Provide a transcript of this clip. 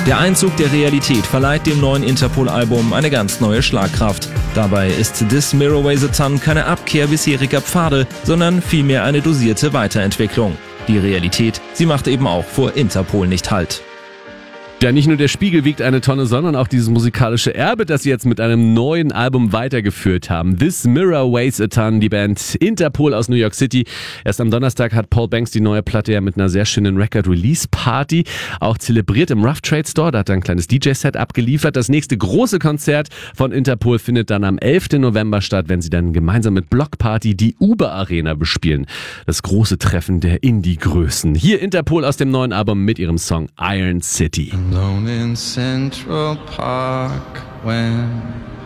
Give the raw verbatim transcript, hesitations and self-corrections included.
Der Einzug der Realität verleiht dem neuen Interpol-Album eine ganz neue Schlagkraft. Dabei ist This Mirror Weighs a Ton keine Abkehr bisheriger Pfade, sondern vielmehr eine dosierte Weiterentwicklung. Die Realität, sie macht eben auch vor Interpol nicht Halt. Ja, nicht nur der Spiegel wiegt eine Tonne, sondern auch dieses musikalische Erbe, das sie jetzt mit einem neuen Album weitergeführt haben. This Mirror Weighs a Ton, die Band Interpol aus New York City. Erst am Donnerstag hat Paul Banks die neue Platte ja mit einer sehr schönen Record-Release-Party auch zelebriert im Rough Trade Store. Da hat er ein kleines D J-Set abgeliefert. Das nächste große Konzert von Interpol findet dann am elften November statt, wenn sie dann gemeinsam mit Block Party die Uber Arena bespielen. Das große Treffen der Indie-Größen. Hier Interpol aus dem neuen Album mit ihrem Song Iron City. Alone in Central Park when